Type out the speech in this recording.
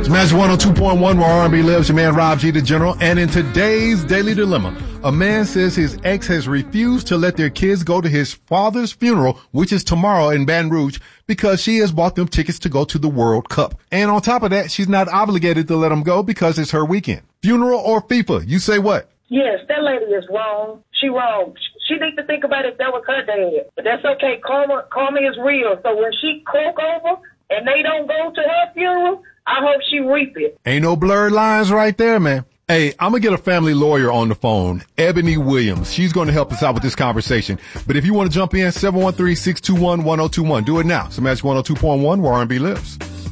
Smash 102.1 where R&B lives, your man Rob G, the General. And in today's Daily Dilemma, a man says his ex has refused to let their kids go to his father's funeral, which is tomorrow in Baton Rouge, because she has bought them tickets to go to the World Cup. And on top of that, she's not obligated to let them go because it's her weekend. Funeral or FIFA? You say what? Yes, that lady is wrong. She wrong. She needs to think about it if that was her dad. But that's okay. Karma is real. So when she croak over and they don't go to her funeral, I hope she reap it. Ain't no blurred lines right there, man. Hey, I'm going to get a family lawyer on the phone, Ebony Williams. She's going to help us out with this conversation. But if you want to jump in, 713-621-1021. Do it now. Smash 102.1 where R&B lives.